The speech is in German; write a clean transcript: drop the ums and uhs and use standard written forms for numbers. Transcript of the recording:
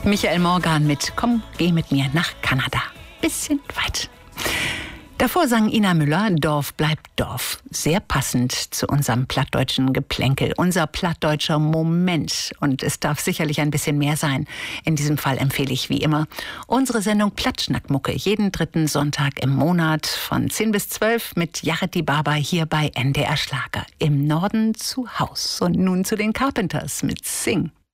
Michael Morgan mit Komm, geh mit mir nach Kanada. Bisschen weit. Davor sang Ina Müller, Dorf bleibt Dorf. Sehr passend zu unserem plattdeutschen Geplänkel, unser plattdeutscher Moment. Und es darf sicherlich ein bisschen mehr sein. In diesem Fall empfehle ich wie immer unsere Sendung Plattschnackmucke. Jeden dritten Sonntag im Monat von 10 bis 12 mit Jareti Baba hier bei NDR Schlager. Im Norden zu Haus. Und nun zu den Carpenters mit Sing.